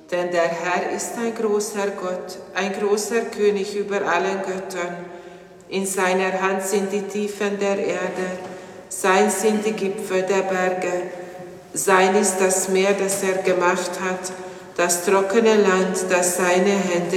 Denn der Herr ist ein großer Gott, ein großer König über allen Göttern. In seiner Hand sind die Tiefen der Erde, sein sind die Gipfel der Berge. Sein ist das Meer, das er gemacht hat, das trockene Land, das seine Hände